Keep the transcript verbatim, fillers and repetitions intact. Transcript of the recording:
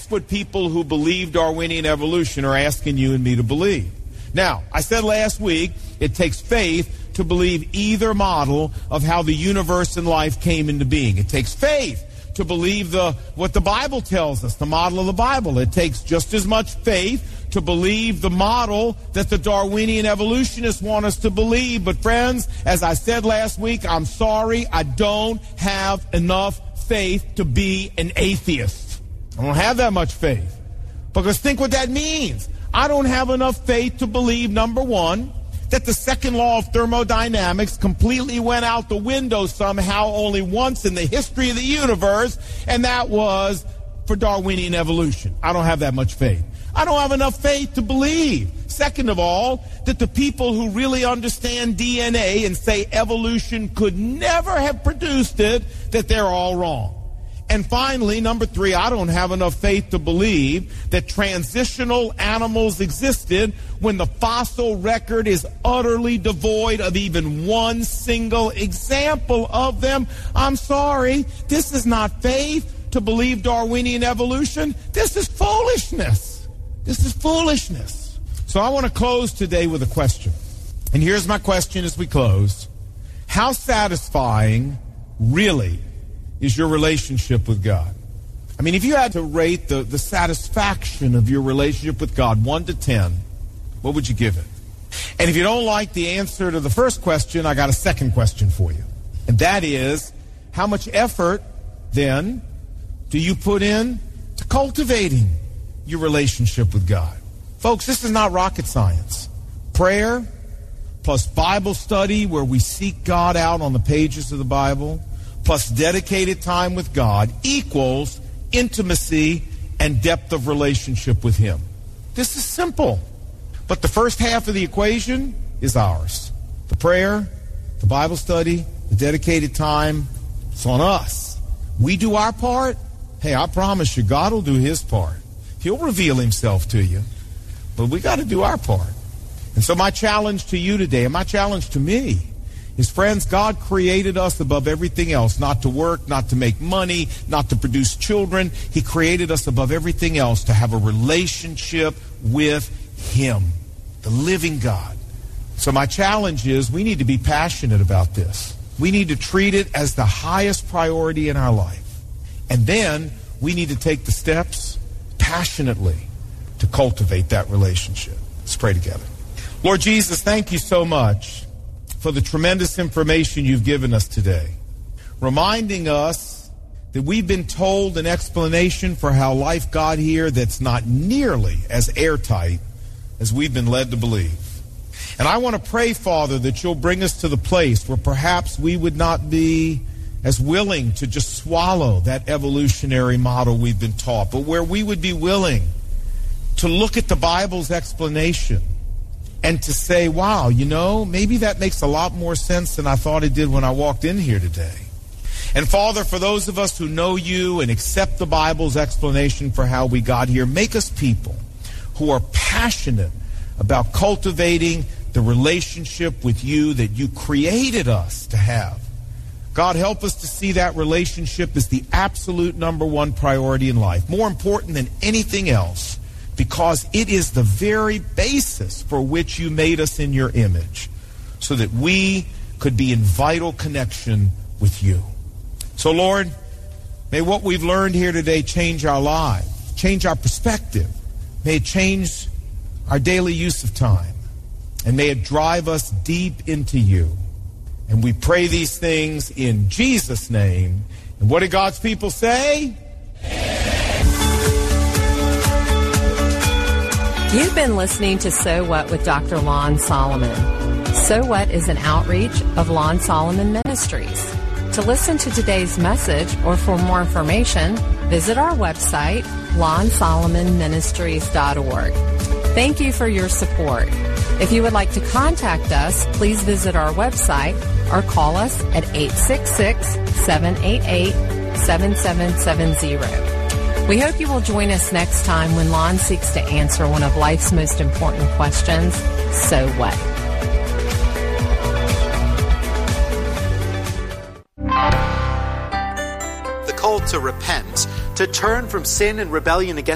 That's what people who believe Darwinian evolution are asking you and me to believe. Now, I said last week, it takes faith to believe either model of how the universe and life came into being. It takes faith to believe the what the Bible tells us, the model of the Bible. It takes just as much faith to believe the model that the Darwinian evolutionists want us to believe. But friends, as I said last week, I'm sorry, I don't have enough faith to be an atheist. I don't have that much faith. Because think what that means. I don't have enough faith to believe, number one, that the second law of thermodynamics completely went out the window somehow only once in the history of the universe, and that was for Darwinian evolution. I don't have that much faith. I don't have enough faith to believe, second of all, that the people who really understand D N A and say evolution could never have produced it, that they're all wrong. And finally, number three, I don't have enough faith to believe that transitional animals existed when the fossil record is utterly devoid of even one single example of them. I'm sorry, this is not faith to believe Darwinian evolution. This is foolishness. This is foolishness. So I want to close today with a question. And here's my question as we close. How satisfying, really, is your relationship with God? I mean, if you had to rate the, the satisfaction of your relationship with God one to ten, what would you give it? And if you don't like the answer to the first question, I got a second question for you. And that is, how much effort, then, do you put in to cultivating your relationship with God? Folks, this is not rocket science. Prayer plus Bible study where we seek God out on the pages of the Bible plus dedicated time with God equals intimacy and depth of relationship with Him. This is simple. But the first half of the equation is ours. The prayer, the Bible study, the dedicated time, it's on us. We do our part. Hey, I promise you, God will do His part. He'll reveal Himself to you. But we got to do our part. And so my challenge to you today, and my challenge to me, is, friends, God created us above everything else, not to work, not to make money, not to produce children. He created us above everything else to have a relationship with Him, the living God. So my challenge is we need to be passionate about this. We need to treat it as the highest priority in our life. And then we need to take the steps passionately to cultivate that relationship. Let's pray together. Lord Jesus, thank you so much for the tremendous information you've given us today, reminding us that we've been told an explanation for how life got here that's not nearly as airtight as we've been led to believe. And I want to pray, Father, that you'll bring us to the place where perhaps we would not be as willing to just swallow that evolutionary model we've been taught, but where we would be willing to look at the Bible's explanation and to say, wow, you know, maybe that makes a lot more sense than I thought it did when I walked in here today. And Father, for those of us who know you and accept the Bible's explanation for how we got here, make us people who are passionate about cultivating the relationship with you that you created us to have. God, help us to see that relationship as the absolute number one priority in life, more important than anything else, because it is the very basis for which you made us in your image, so that we could be in vital connection with you. So, Lord, may what we've learned here today change our lives, change our perspective. May it change our daily use of time, and may it drive us deep into you. And we pray these things in Jesus' name. And what did God's people say? You've been listening to So What with Doctor Lon Solomon. So What is an outreach of Lon Solomon Ministries. To listen to today's message or for more information, visit our website, lon solomon ministries dot org. Thank you for your support. If you would like to contact us, please visit our website or call us at eight six six, seven eight eight, seven seven seven zero. We hope you will join us next time when Lon seeks to answer one of life's most important questions, so what? The call to repent, to turn from sin and rebellion against